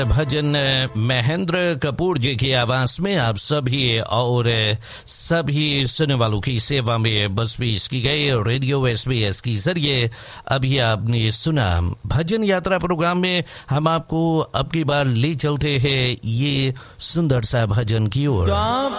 भजन महेंद्र कपूर जी की आवाज में आप सभी और सभी सुनने वालों की सेवा में बस पेश की गई रेडियो SBS के जरिए। अभी आपने सुना भजन यात्रा प्रोग्राम में हम आपको अब की बार ले चलते हैं ये सुंदर सा भजन की ओर।